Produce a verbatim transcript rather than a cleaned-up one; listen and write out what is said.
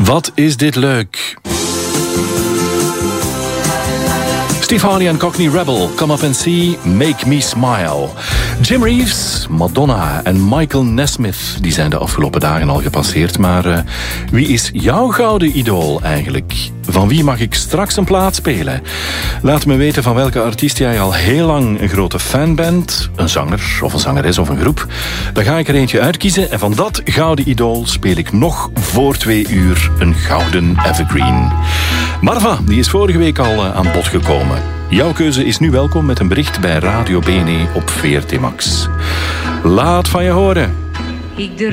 Wat is dit leuk? Steve Harley en Cockney Rebel, Come Up and See, Make Me Smile. Jim Reeves, Madonna en Michael Nesmith, die zijn de afgelopen dagen al gepasseerd. Maar uh, wie is jouw gouden idool eigenlijk? Van wie mag ik straks een plaat spelen? Laat me weten van welke artiest jij al heel lang een grote fan bent. Een zanger of een zangeres of een groep. Dan ga ik er eentje uitkiezen en van dat gouden idool speel ik nog voor twee uur een gouden evergreen. Marva, die is vorige week al uh, aan bod gekomen. Jouw keuze is nu welkom met een bericht bij Radio B N E op V R T Max. Laat van je horen.